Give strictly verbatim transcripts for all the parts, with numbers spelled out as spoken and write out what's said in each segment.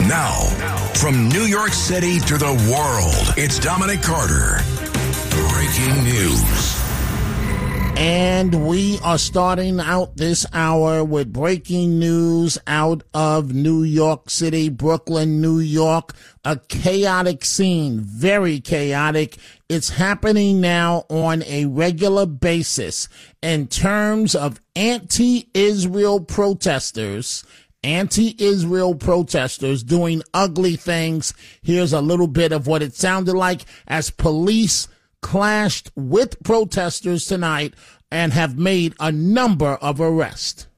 Now, from New York City to the world, it's Dominic Carter. Breaking news. And we are starting out this hour with breaking news out of New York City, Brooklyn, New York. A chaotic scene, very chaotic. It's happening now on a regular basis in terms of anti-Israel protesters. Anti-Israel protesters doing ugly things. Here's a little bit of what it sounded like as police clashed with protesters tonight and have made a number of arrests.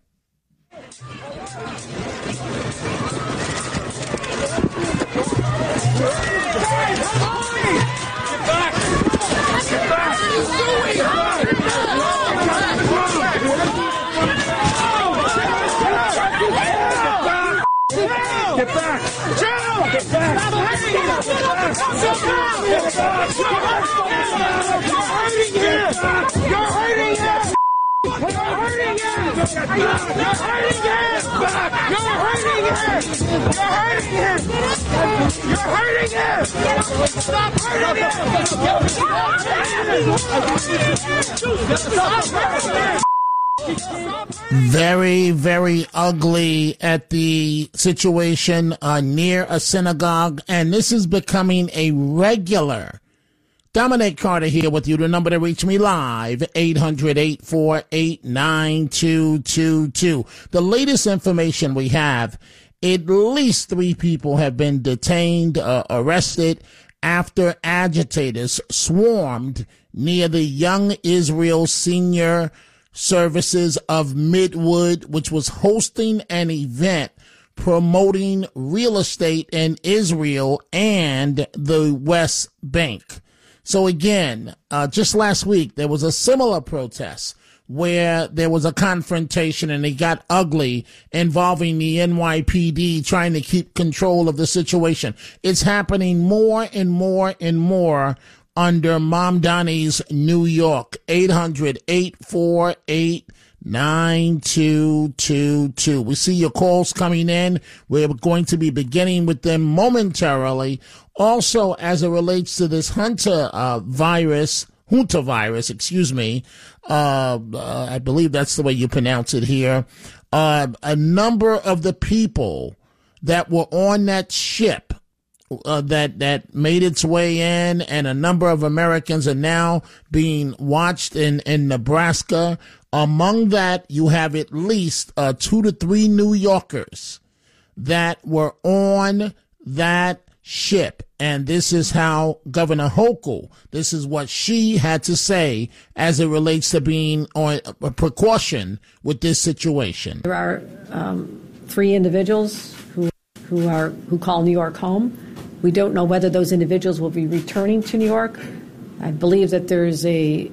Get back! Joe! Get back! Stop hurting him! You're hurting him! You're hurting him! You're hurting him! You're hurting him! You're hurting him! You're hurting him! You're hurting him! Stop hurting him! Stop hurting him! Very, very ugly at the situation uh, near a synagogue, and this is becoming a regular. Dominic Carter here with you. The number to reach me live, eight hundred, eight four eight, nine two two two. The latest information we have, at least three people have been detained, uh, arrested, after agitators swarmed near the Young Israel Senior Services of Midwood, which was hosting an event promoting real estate in Israel and the West Bank. So again, uh, just last week, there was a similar protest where there was a confrontation and it got ugly involving the N Y P D trying to keep control of the situation. It's happening more and more and more under Mamdani's New York. Eight hundred, eight four eight, nine two two two. We see your calls coming in. We're going to be beginning with them momentarily. Also, as it relates to this Hunter uh, virus, Hunter virus, excuse me, uh, uh, I believe that's the way you pronounce it here. Uh, a number of the people that were on that ship Uh, that that made its way in, and a number of Americans are now being watched in, in Nebraska. Among that, you have at least uh, two to three New Yorkers that were on that ship. And this is how Governor Hochul, this is what she had to say as it relates to being on a precaution with this situation. There are um, three individuals who who are who call New York home. We don't know whether those individuals will be returning to New York. I believe that there's a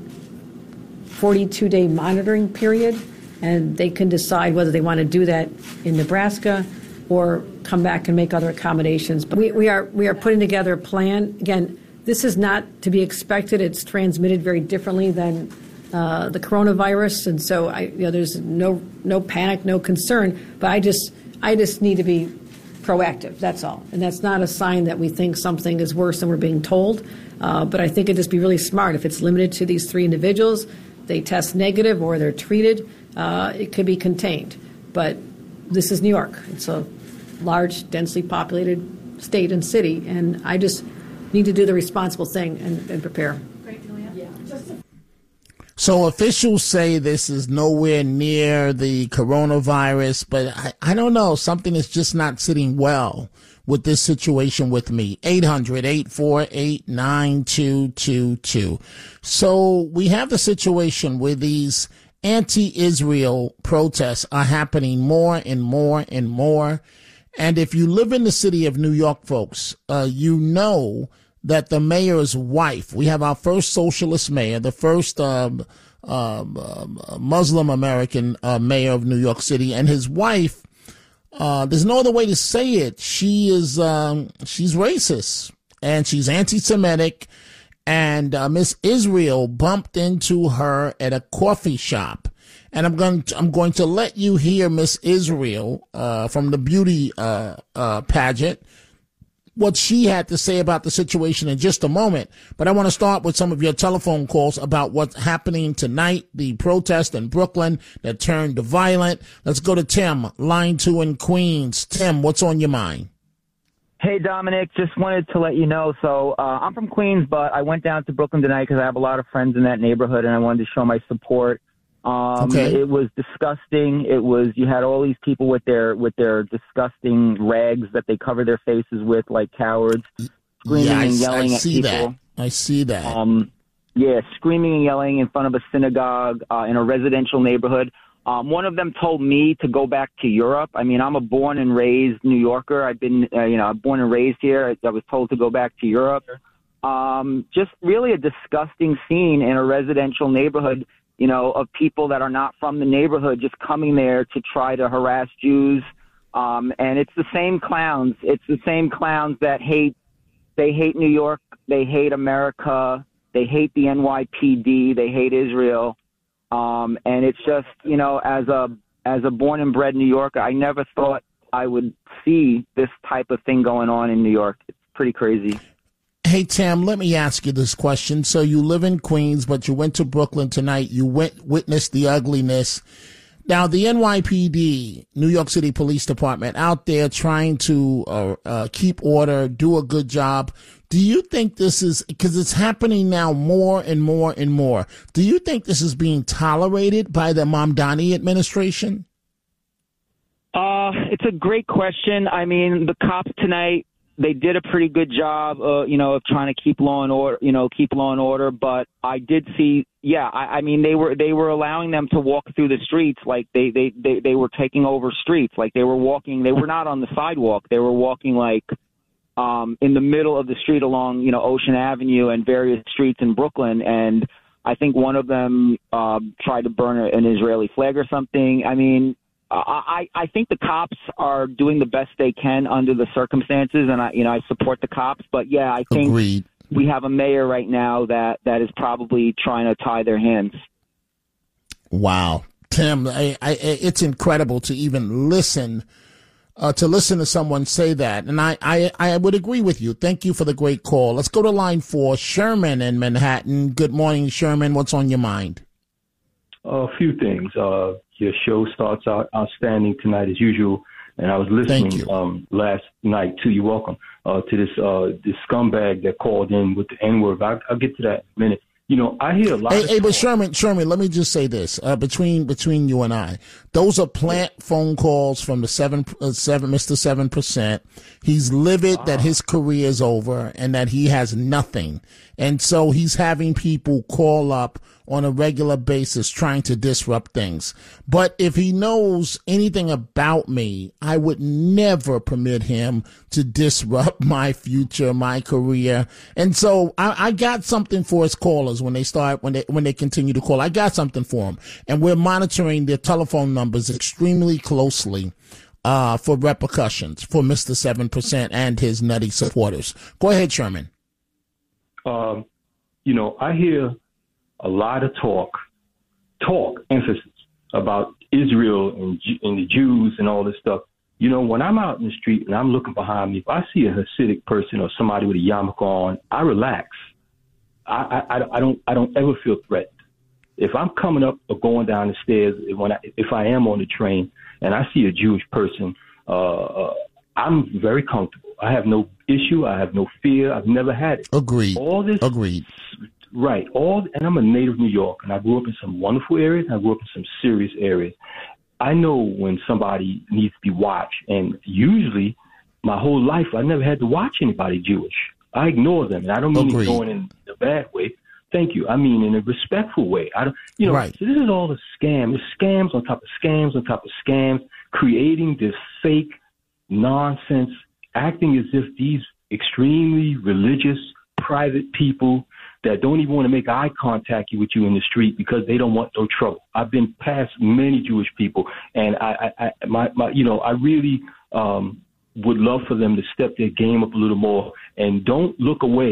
forty-two day monitoring period, and they can decide whether they want to do that in Nebraska or come back and make other accommodations. But we, we are we are putting together a plan. Again, this is not to be expected. It's transmitted very differently than uh, the coronavirus, and so I, you know, there's no no panic, no concern. But I just I just need to be proactive, that's all. And that's not a sign that we think something is worse than we're being told. Uh, but I think it'd just be really smart. If it's limited to these three individuals, they test negative or they're treated, uh, it could be contained. But this is New York. It's a large, densely populated state and city. And I just need to do the responsible thing and, and prepare. Great, Julia. Yeah. Just a- So officials say this is nowhere near the coronavirus, but I, I don't know. Something is just not sitting well with this situation with me. eight hundred, eight four eight, nine two two two. So we have the situation where these anti-Israel protests are happening more and more and more. And if you live in the city of New York, folks, uh, you know that the mayor's wife, we have our first socialist mayor, the first um, um, um, Muslim American uh, mayor of New York City, and his wife, uh, there's no other way to say it. She is, um, she's racist and she's anti-Semitic, and uh, Miss Israel bumped into her at a coffee shop. And I'm going to, I'm going to let you hear Miss Israel uh, from the beauty uh, uh, pageant, what she had to say about the situation in just a moment. But I want to start with some of your telephone calls about what's happening tonight, the protest in Brooklyn that turned violent. Let's go to Tim, line two in Queens. Tim, what's on your mind? Hey, Dominic, just wanted to let you know. So uh, I'm from Queens, but I went down to Brooklyn tonight because I have a lot of friends in that neighborhood, and I wanted to show my support. Um, okay. It was disgusting. It was, you had all these people with their with their disgusting rags that they cover their faces with like cowards, screaming yeah, I, and yelling I at see people. That. I see that. Um, yeah, screaming and yelling in front of a synagogue uh, in a residential neighborhood. Um, one of them told me to go back to Europe. I mean, I'm a born and raised New Yorker. I've been, uh, you know, born and raised here. I, I was told to go back to Europe. Um, just really a disgusting scene in a residential neighborhood, you know, of people that are not from the neighborhood just coming there to try to harass Jews. Um, and it's the same clowns. It's the same clowns that hate, they hate New York. They hate America. They hate the N Y P D. They hate Israel. Um, and it's just, you know, as a as a born and bred New Yorker, I never thought I would see this type of thing going on in New York. It's pretty crazy. Hey, Tim, let me ask you this question. So you live in Queens, but you went to Brooklyn tonight. You went witnessed the ugliness. Now, the N Y P D, New York City Police Department, out there trying to uh, uh, keep order, do a good job. Do you think this is, because it's happening now more and more and more, do you think this is being tolerated by the Mamdani administration? Uh, it's a great question. I mean, the cops tonight, they did a pretty good job, uh, you know, of trying to keep law and order, you know, keep law and order. But I did see, yeah, I, I mean, they were they were allowing them to walk through the streets like they, they, they, they were taking over streets, like they were walking. They were not on the sidewalk. They were walking like um, in the middle of the street along, you know, Ocean Avenue and various streets in Brooklyn. And I think one of them uh, tried to burn an Israeli flag or something. I mean, I, I think the cops are doing the best they can under the circumstances, and I, you know, I support the cops. But yeah, I think Agreed. We have a mayor right now that, that is probably trying to tie their hands. Wow, Tim, I, I, it's incredible to even listen uh, to listen to someone say that, and I, I, I would agree with you. Thank you for the great call. Let's go to line four, Sherman in Manhattan. Good morning, Sherman. What's on your mind? A few things. Uh, your show starts out outstanding tonight as usual, and I was listening um, last night too. You're welcome uh, to this uh, this scumbag that called in with the N word. I'll, I'll get to that in a minute. You know, I hear a lot. Hey, of hey but Sherman, Sherman, let me just say this uh, between between you and I, those are plant phone calls from the seven uh, seven Mister Seven Percent. He's livid ah. that his career is over and that he has nothing, and so he's having people call up on a regular basis trying to disrupt things. But if he knows anything about me, I would never permit him to disrupt my future, my career. And so I, I got something for his callers when they start, when they, when they continue to call. I got something for them. And we're monitoring their telephone numbers extremely closely uh, for repercussions for Mister Seven Percent and his nutty supporters. Go ahead, Sherman. Um, you know, I hear a lot of talk, talk, emphasis about Israel and, and the Jews and all this stuff. You know, when I'm out in the street and I'm looking behind me, if I see a Hasidic person or somebody with a yarmulke on, I relax. I, I, I don't I don't ever feel threatened. If I'm coming up or going down the stairs, when I, if I am on the train and I see a Jewish person, uh, uh, I'm very comfortable. I have no issue. I have no fear. I've never had it. Agreed. All this. Agreed. Right. All, and I'm a native New York, and I grew up in some wonderful areas, and I grew up in some serious areas. I know when somebody needs to be watched, and usually my whole life I never had to watch anybody Jewish. I ignore them, and I don't mean Agreed. ignoring in a bad way. Thank you. I mean in a respectful way. I don't, you know. Right. So this is all a scam. It's scams on top of scams on top of scams, creating this fake nonsense, acting as if these extremely religious, private people that don't even want to make eye contact with you in the street because they don't want no trouble. I've been past many Jewish people, and I, I, I my, my, you know, I really um, would love for them to step their game up a little more and don't look away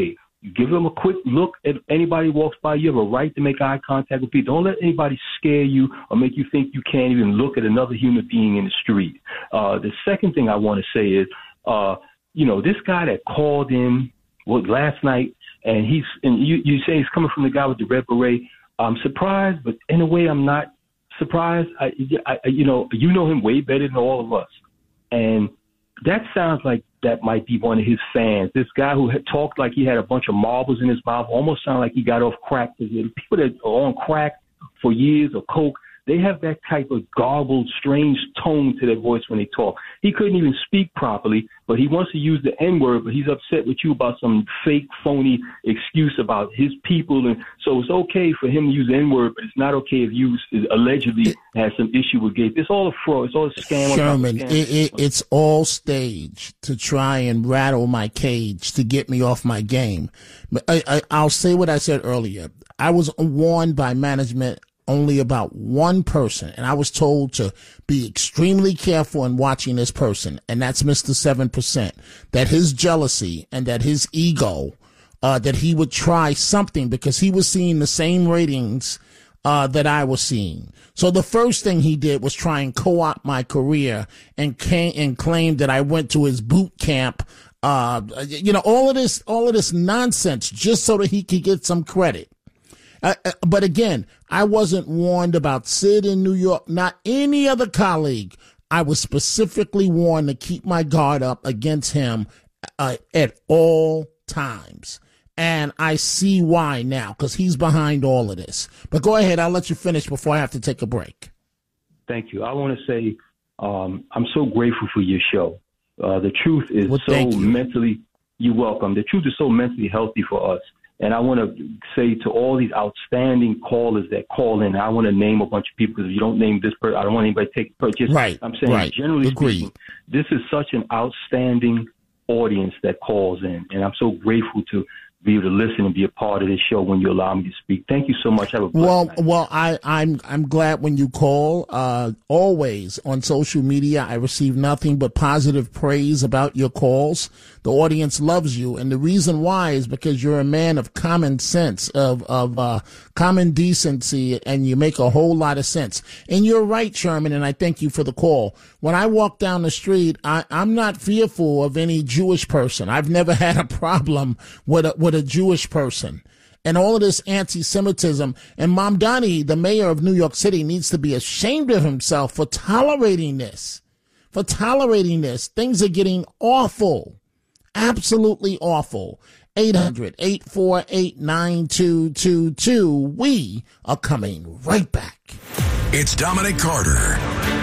give them a quick look. If anybody walks by, you have a right to make eye contact with people. Don't let anybody scare you or make you think you can't even look at another human being in the street. Uh, the second thing I want to say is, uh, you know, this guy that called in was last night, and he's and you, you say he's coming from the guy with the red beret. I'm surprised, but in a way, I'm not surprised. I, I, you know, you know him way better than all of us, and that sounds like that might be one of his fans. This guy who had talked like he had a bunch of marbles in his mouth almost sounded like he got off crack. People that are on crack for years or coke, they have that type of garbled, strange tone to their voice when they talk. He couldn't even speak properly, but he wants to use the N-word, but he's upset with you about some fake, phony excuse about his people. And so it's okay for him to use the N-word, but it's not okay if you allegedly has some issue with gays. It's all a fraud. It's all a scam. Sherman, it, it, it's all staged to try and rattle my cage to get me off my game. But I, I, I'll say what I said earlier. I was warned by management only about one person, and I was told to be extremely careful in watching this person, and that's Mister seven percent, that his jealousy and that his ego, uh, that he would try something because he was seeing the same ratings uh, that I was seeing. So the first thing he did was try and co-opt my career and, came, and claimed that I went to his boot camp, uh, you know, all of this, all of this nonsense just so that he could get some credit. Uh, but again, I wasn't warned about Sid in New York, not any other colleague. I was specifically warned to keep my guard up against him uh, at all times. And I see why now, because he's behind all of this. But go ahead. I'll let you finish before I have to take a break. Thank you. I want to say um, I'm so grateful for your show. Uh, the truth is well, so you. mentally, you're welcome. The truth is so mentally healthy for us. And I want to say to all these outstanding callers that call in, I want to name a bunch of people because if you don't name this person, I don't want anybody to take purchase. Right. I'm saying right. generally Agreed. speaking, this is such an outstanding audience that calls in. And I'm so grateful to be able to listen and be a part of this show when you allow me to speak. Thank you so much. Have a blessed well, night. well, I, I'm I'm glad when you call. Uh, always on social media, I receive nothing but positive praise about your calls. The audience loves you, and the reason why is because you're a man of common sense, of of uh, common decency, and you make a whole lot of sense. And you're right, Sherman, and I thank you for the call. When I walk down the street, I, I'm not fearful of any Jewish person. I've never had a problem with a, with a Jewish person. And all of this anti-Semitism. And Mamdani, the mayor of New York City, needs to be ashamed of himself for tolerating this. For tolerating this. Things are getting awful. Absolutely awful. eight hundred, eight four eight, nine two two two. We are coming right back. It's Dominic Carter.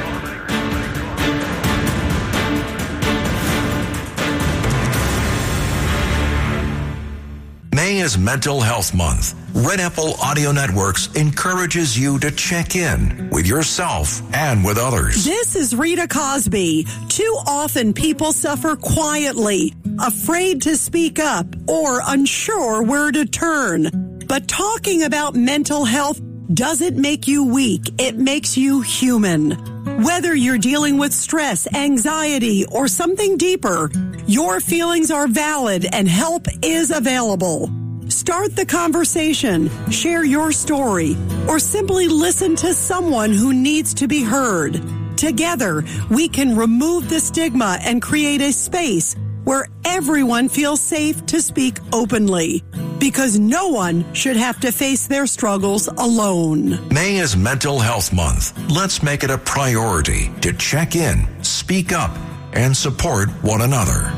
May is Mental Health Month. Red Apple Audio Networks encourages you to check in with yourself and with others. This is Rita Cosby. Too often people suffer quietly, afraid to speak up or unsure where to turn. But talking about mental health doesn't make you weak. It makes you human. Whether you're dealing with stress, anxiety, or something deeper, your feelings are valid and help is available. Start the conversation, share your story, or simply listen to someone who needs to be heard. Together, we can remove the stigma and create a space where everyone feels safe to speak openly, because no one should have to face their struggles alone. May is Mental Health Month. Let's make it a priority to check in, speak up, and support one another.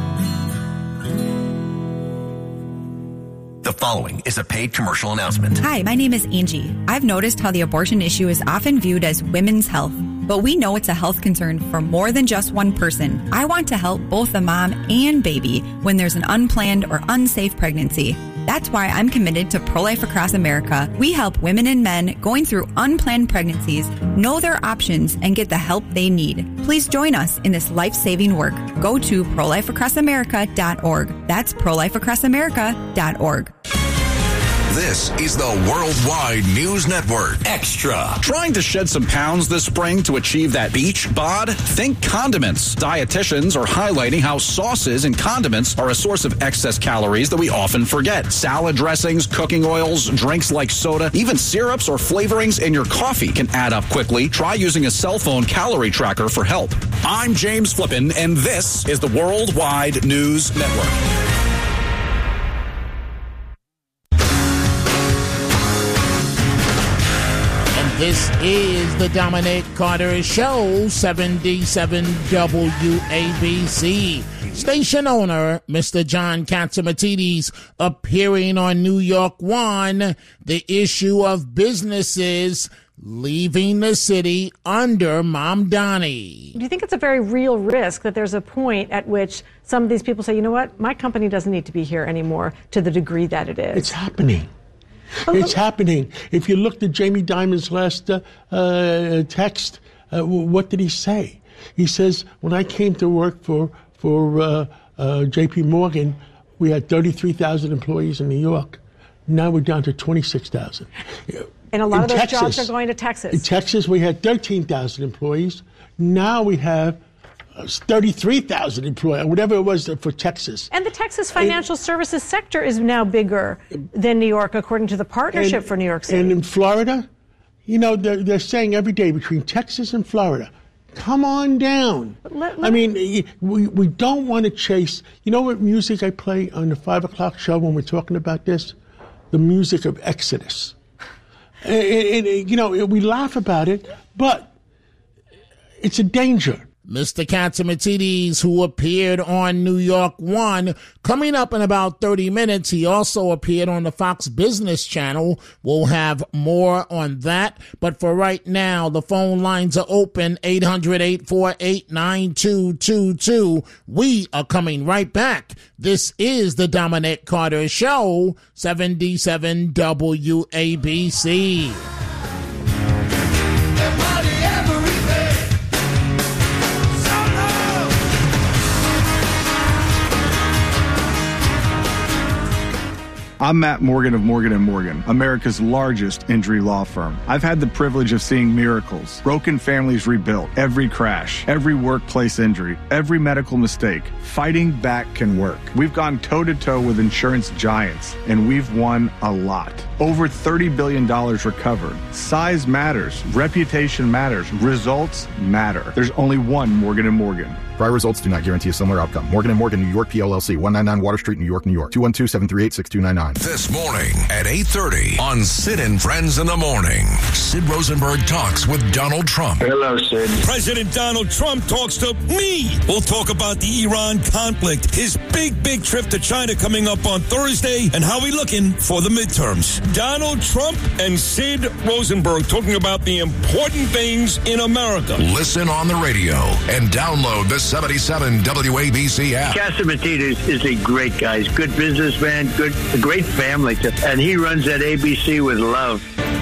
The following is a paid commercial announcement. Hi, my name is Angie. I've noticed how the abortion issue is often viewed as women's health, but we know it's a health concern for more than just one person. I want to help both the mom and baby when there's an unplanned or unsafe pregnancy. That's why I'm committed to Pro-Life Across America. We help women and men going through unplanned pregnancies know their options and get the help they need. Please join us in this life-saving work. Go to pro life across america dot org. That's pro life across america dot org. This is the Worldwide News Network. Extra. Trying to shed some pounds this spring to achieve that beach bod? Think condiments. Dietitians are highlighting how sauces and condiments are a source of excess calories that we often forget. Salad dressings, cooking oils, drinks like soda, even syrups or flavorings in your coffee can add up quickly. Try using a cell phone calorie tracker for help. I'm James Flippin, and this is the Worldwide News Network. This is the Dominic Carter Show, seventy-seven W A B C. Station owner, Mister John Catsimatidis, appearing on New York One, the issue of businesses leaving the city under Mamdani. Do you think it's a very real risk that there's a point at which some of these people say, you know what, my company doesn't need to be here anymore to the degree that it is? It's happening. It's happening. If you looked at Jamie Dimon's last uh, uh, text, uh, what did he say? He says, when I came to work for for uh, uh, J P Morgan, we had thirty-three thousand employees in New York. Now we're down to twenty-six thousand. And a lot in of those Texas, jobs are going to Texas. In Texas, we had thirteen thousand employees. Now we have thirty-three thousand employees, whatever it was for Texas. And the Texas financial and, services sector is now bigger than New York, according to the Partnership and, for New York City. And in Florida, you know, they're, they're saying every day between Texas and Florida, come on down. Let, let I mean, we, we don't want to chase. You know what music I play on the five o'clock show when we're talking about this? The music of Exodus. and, and, and, you know, we laugh about it, but it's a danger. Mister Catsimatidis, who appeared on New York One. Coming up in about thirty minutes, he also appeared on the Fox Business Channel. We'll have more on that. But for right now, the phone lines are open, eight hundred, eight four eight, nine two two two. We are coming right back. This is the Dominic Carter Show, seventy-seven W A B C. I'm Matt Morgan of Morgan and Morgan, America's largest injury law firm. I've had the privilege of seeing miracles, broken families rebuilt, every crash, every workplace injury, every medical mistake. Fighting back can work. We've gone toe-to-toe with insurance giants, and we've won a lot. Over thirty billion dollars recovered. Size matters. Reputation matters. Results matter. There's only one Morgan and Morgan. Prior results do not guarantee a similar outcome. Morgan and Morgan, New York, P L L C, one ninety-nine Water Street, New York, New York, two one two, seven three eight, six two nine nine. This morning at eight thirty on Sid and Friends in the Morning, Sid Rosenberg talks with Donald Trump. Hello, Sid. President Donald Trump talks to me. We'll talk about the Iran conflict, his big, big trip to China coming up on Thursday, and how we looking for the midterms. Donald Trump and Sid Rosenberg talking about the important things in America. Listen on the radio and download the seventy-seven W A B C app. Catsimatidis is a great guy. He's a good businessman, good, a great family, and he runs that A B C with love.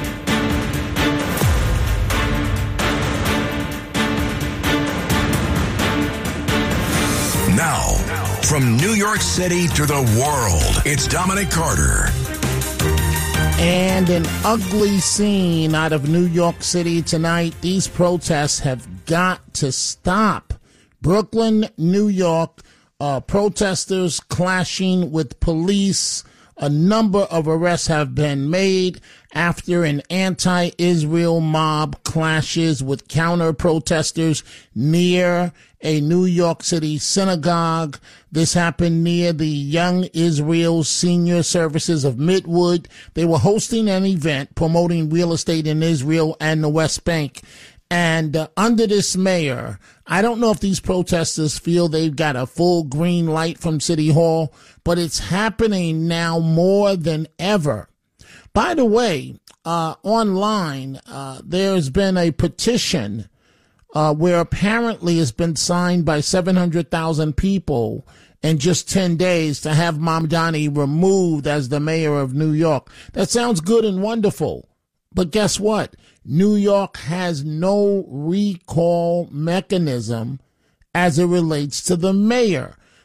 Now, from New York City to the world, it's Dominic Carter. And an ugly scene out of New York City tonight. These protests have got to stop. Brooklyn, New York, uh, protesters clashing with police. A number of arrests have been made after an anti-Israel mob clashes with counter-protesters near a New York City synagogue. This happened near the Young Israel Senior Services of Midwood. They were hosting an event promoting real estate in Israel and the West Bank. And uh, under this mayor, I don't know if these protesters feel they've got a full green light from City Hall, but it's happening now more than ever. By the way, uh, online, uh, there's been a petition uh, where apparently it's been signed by seven hundred thousand people in just ten days to have Mamdani removed as the mayor of New York. That sounds good and wonderful. But guess what? New York has no recall mechanism as it relates to the mayor.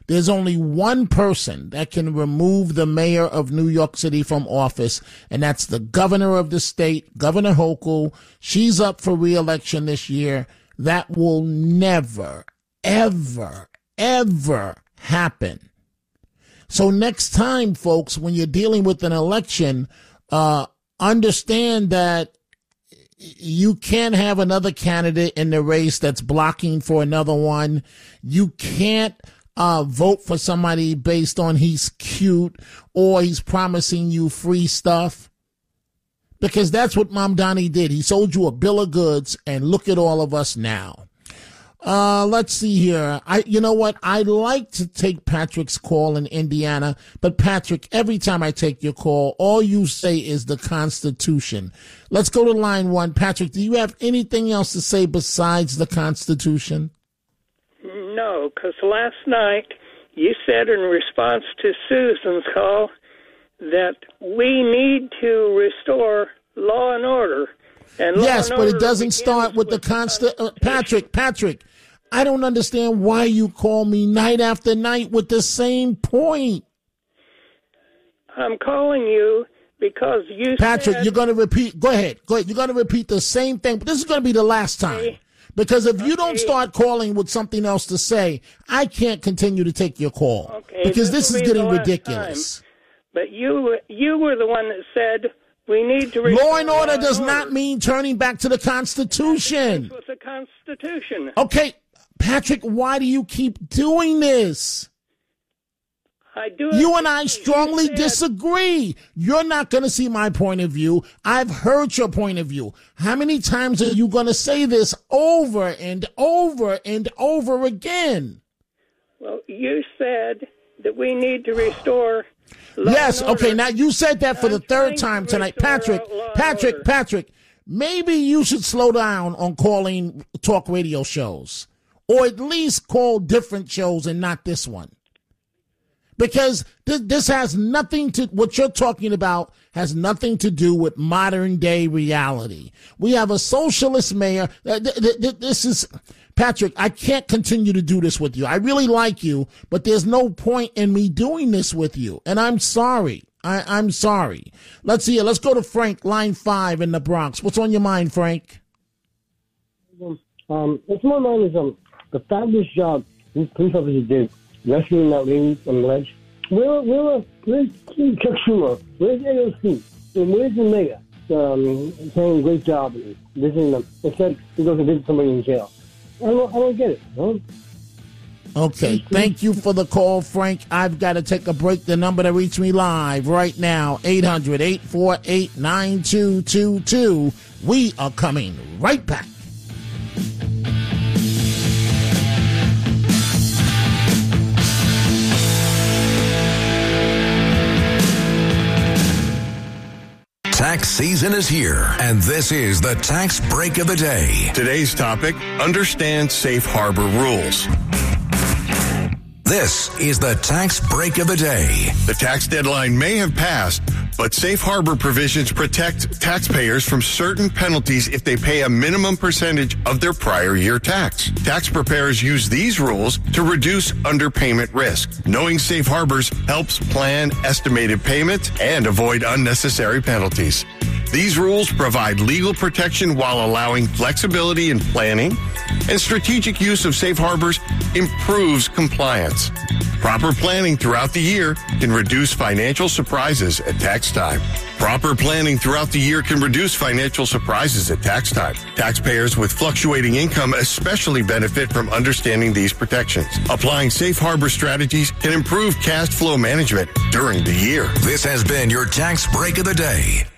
There's only one person that can remove the mayor of New York City from office, and that's the governor of the state, Governor Hochul. She's up for re-election this year. That will never, ever, ever happen. So next time, folks, when you're dealing with an election, uh, understand that you can't have another candidate in the race that's blocking for another one. You can't uh, vote for somebody based on he's cute or he's promising you free stuff. Because that's what Mamdani did. He sold you a bill of goods, and look at all of us now. Uh, let's see here. I, you know what? I like to take Patrick's call in Indiana, but Patrick, every time I take your call, all you say is the Constitution. Let's go to line one. Patrick, do you have anything else to say besides the Constitution? No, because last night you said in response to Susan's call that we need to restore law and order. And yes, but it doesn't start with the constant. Uh, Patrick, Patrick, I don't understand why you call me night after night with the same point. I'm calling you because you Patrick, said, you're going to repeat. Go ahead. Go ahead. You're going to repeat the same thing. But this is going to be the last time. Okay. Because if you don't start calling with something else to say, I can't continue to take your call. Okay, because this, this is be getting ridiculous. Time. But you, you were the one that said we need to law and order law does and order. not mean turning back to the Constitution. With the Constitution. Okay, Patrick, why do you keep doing this? I do. You and I strongly disagree. You're not going to see my point of view. I've heard your point of view. How many times are you going to say this over and over and over again? Well, you said that we need to restore. Yes, okay, now you said that for the third time tonight. Patrick, Patrick, Patrick, maybe you should slow down on calling talk radio shows, or at least call different shows and not this one. Because th- this has nothing to, what you're talking about has nothing to do with modern day reality. We have a socialist mayor. Uh, th- th- th- this is, Patrick, I can't continue to do this with you. I really like you, but there's no point in me doing this with you. And I'm sorry. I, I'm sorry. Let's see. Let's go to Frank, line five in the Bronx. What's on your mind, Frank? Um, what's on my mind is um, the fabulous job these police officers did rescuing that lady on the ledge. Where, where, where's Chuck Schumer? Where's A O C? And where's the mayor? Um, saying great job and visiting them. Instead, he goes and visits somebody in jail. I don't, I don't get it. Huh? Okay, thank you for the call, Frank. I've got to take a break. The number to reach me live right now, eight hundred, eight four eight, nine two two two. We are coming right back. Tax season is here, and this is the Tax Break of the Day. Today's topic, understand safe harbor rules. This is the Tax Break of the Day. The tax deadline may have passed, but safe harbor provisions protect taxpayers from certain penalties if they pay a minimum percentage of their prior year tax. Tax preparers use these rules to reduce underpayment risk. Knowing safe harbors helps plan estimated payments and avoid unnecessary penalties. These rules provide legal protection while allowing flexibility in planning, and strategic use of safe harbors improves compliance. Proper planning throughout the year can reduce financial surprises at tax time. Proper planning throughout the year can reduce financial surprises at tax time. Taxpayers with fluctuating income especially benefit from understanding these protections. Applying safe harbor strategies can improve cash flow management during the year. This has been your Tax Break of the Day.